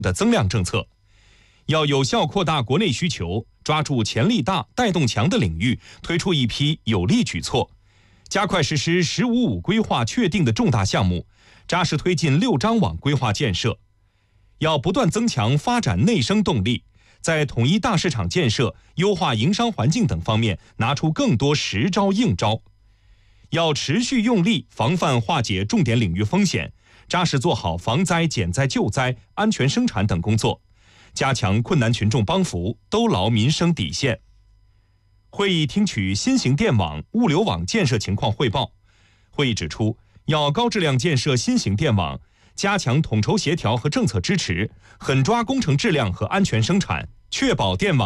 的增量政策，要有效扩大国内需求，抓住潜力大、带动强的领域，推出一批有力举措，加快实施“十五五”规划确定的重大项目，扎实推进6张网规划建设。要不断增强发展内生动力，在统一大市场建设、优化营商环境等方面拿出更多实招硬招。要持续用力防范化解重点领域风险，扎实做好防灾、减灾、救灾、安全生产等工作，加强困难群众帮扶，兜牢民生底线。会议听取新型电网、物流网建设情况汇报。会议指出，要高质量建设新型电网，加强统筹协调和政策支持，狠抓工程质量和安全生产，确保电网